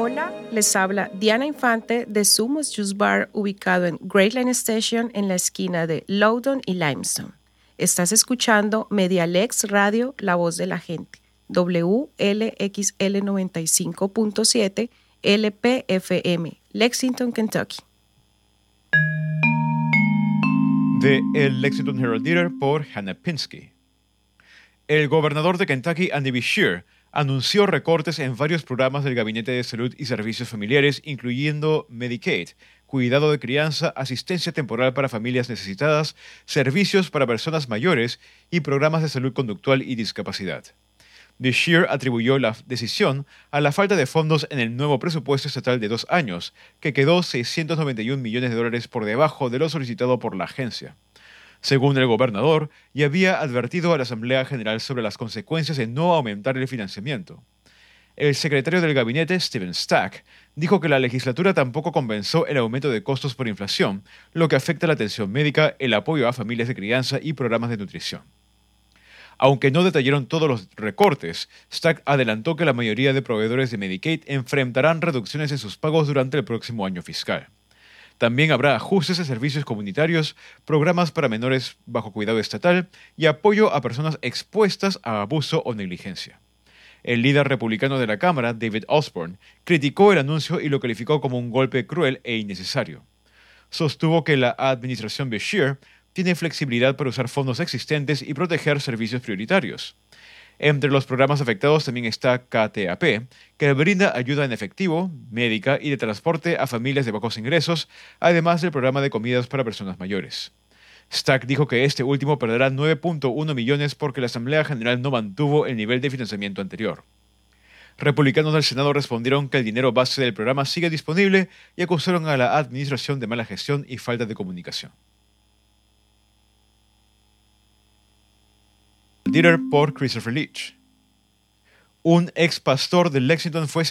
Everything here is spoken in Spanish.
Hola, les habla Diana Infante de Sumos Juice Bar, ubicado en Great Line Station en la esquina de Loudoun y Limestone. Estás escuchando Medialex Radio, La Voz de la Gente, WLXL 95.7 LPFM, Lexington, Kentucky. De El Lexington Herald Leader por Hannah Pinsky. El gobernador de Kentucky, Andy Beshear, anunció recortes en varios programas del Gabinete de Salud y Servicios Familiares, incluyendo Medicaid, cuidado de crianza, asistencia temporal para familias necesitadas, servicios para personas mayores y programas de salud conductual y discapacidad. Beshear atribuyó la decisión a la falta de fondos en el nuevo presupuesto estatal de 2 años, que quedó $691 millones por debajo de lo solicitado por la agencia. Según el gobernador, ya había advertido a la Asamblea General sobre las consecuencias de no aumentar el financiamiento. El secretario del gabinete, Stephen Stack, dijo que la legislatura tampoco compensó el aumento de costos por inflación, lo que afecta la atención médica, el apoyo a familias de crianza y programas de nutrición. Aunque no detallaron todos los recortes, Stack adelantó que la mayoría de proveedores de Medicaid enfrentarán reducciones en sus pagos durante el próximo año fiscal. También habrá ajustes a servicios comunitarios, programas para menores bajo cuidado estatal y apoyo a personas expuestas a abuso o negligencia. El líder republicano de la Cámara, David Osborne, criticó el anuncio y lo calificó como un golpe cruel e innecesario. Sostuvo que la administración Beshear tiene flexibilidad para usar fondos existentes y proteger servicios prioritarios. Entre los programas afectados también está KTAP, que brinda ayuda en efectivo, médica y de transporte a familias de bajos ingresos, además del programa de comidas para personas mayores. Stack dijo que este último perderá 9.1 millones porque la Asamblea General no mantuvo el nivel de financiamiento anterior. Republicanos del Senado respondieron que el dinero base del programa sigue disponible y acusaron a la administración de mala gestión y falta de comunicación. Leader por Christopher Leach. Un ex pastor de Lexington fue